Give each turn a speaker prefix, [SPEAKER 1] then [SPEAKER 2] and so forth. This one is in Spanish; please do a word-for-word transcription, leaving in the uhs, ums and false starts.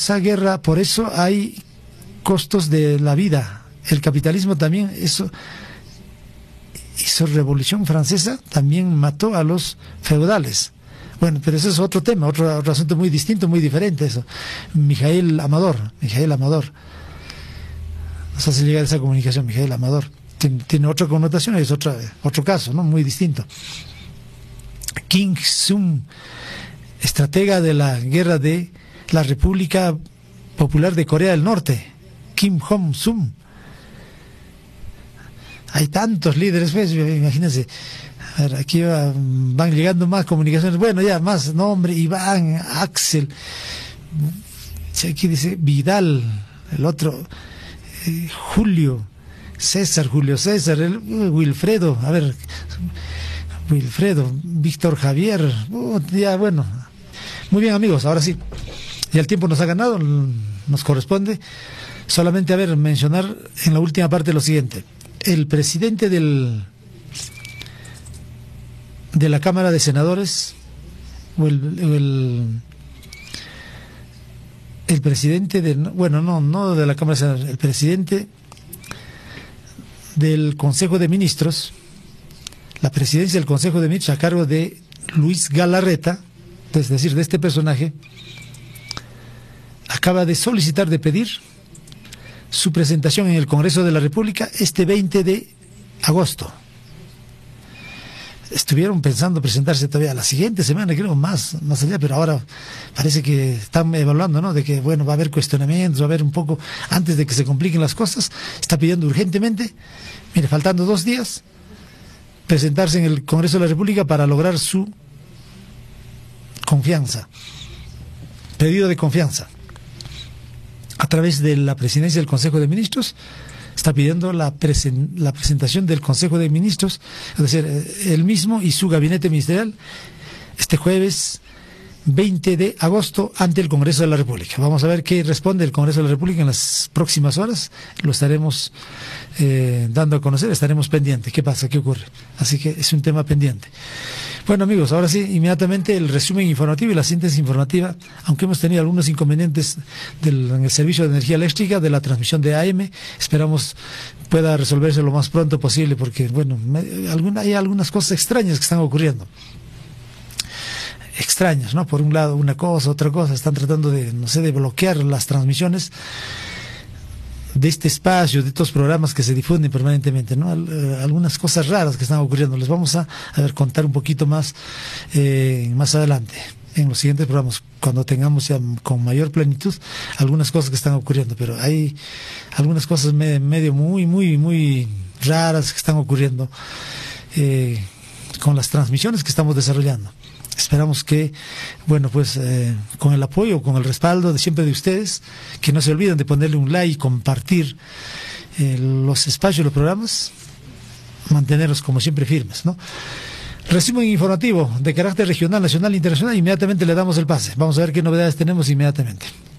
[SPEAKER 1] esa guerra, por eso hay costos de la vida. El capitalismo también, eso hizo Revolución Francesa, también mató a los feudales. Bueno, pero eso es otro tema, otro, otro asunto muy distinto, muy diferente eso. Mijael Amador, Mijael Amador. Nos hace llegar esa comunicación, Mijael Amador. Tiene, tiene otra connotación, es otra, otro caso, ¿no? Muy distinto. Kim Il-sung, estratega de la guerra de la República Popular de Corea del Norte. Kim Il-sung. Hay tantos líderes, pues, imagínense. A ver, aquí va, van llegando más comunicaciones. Bueno, ya más nombre: Iván, Axel. Aquí dice Vidal, el otro, eh, Julio, César, Julio César, el, uh, Wilfredo, a ver, Wilfredo, Víctor Javier. Uh, ya, bueno. Muy bien, amigos, ahora sí. Ya el tiempo nos ha ganado, nos corresponde solamente, a ver, mencionar en la última parte lo siguiente. El presidente del de la Cámara de Senadores, o el, el, el presidente de, bueno, no, no de la Cámara de Senadores, el presidente del Consejo de Ministros, la presidencia del Consejo de Ministros a cargo de Luis Galarreta, es decir, de este personaje, acaba de solicitar, de pedir su presentación en el Congreso de la República este veinte de agosto. Estuvieron pensando presentarse todavía la siguiente semana, creo, más, más allá, pero ahora parece que están evaluando, ¿no? De que, bueno, va a haber cuestionamientos, va a haber un poco, antes de que se compliquen las cosas, está pidiendo urgentemente, mire, faltando dos días, presentarse en el Congreso de la República para lograr su confianza, pedido de confianza. A través de la presidencia del Consejo de Ministros, está pidiendo la, presen la presentación del Consejo de Ministros, es decir, él mismo y su gabinete ministerial, este jueves veinte de agosto ante el Congreso de la República. Vamos a ver qué responde el Congreso de la República en las próximas horas. Lo estaremos eh, dando a conocer, estaremos pendientes. ¿Qué pasa? ¿Qué ocurre? Así que es un tema pendiente. Bueno, amigos, ahora sí, inmediatamente el resumen informativo y la síntesis informativa, aunque hemos tenido algunos inconvenientes del, en el servicio de energía eléctrica, de la transmisión de A M, esperamos pueda resolverse lo más pronto posible, porque, bueno, me, alguna, hay algunas cosas extrañas que están ocurriendo. Extrañas, ¿no? Por un lado una cosa, otra cosa, están tratando de, no sé, de bloquear las transmisiones de este espacio, de estos programas que se difunden permanentemente, ¿no? Algunas cosas raras que están ocurriendo. Les vamos a, a ver, contar un poquito más eh, más adelante, en los siguientes programas, cuando tengamos ya con mayor plenitud algunas cosas que están ocurriendo, pero hay algunas cosas me, medio muy, muy, muy raras que están ocurriendo eh, con las transmisiones que estamos desarrollando. Esperamos que, bueno, pues eh, con el apoyo, con el respaldo de siempre de ustedes, que no se olviden de ponerle un like y compartir eh, los espacios, los programas, mantenerlos como siempre firmes, ¿no? Resumen informativo de carácter regional, nacional e internacional, inmediatamente le damos el pase. Vamos a ver qué novedades tenemos inmediatamente.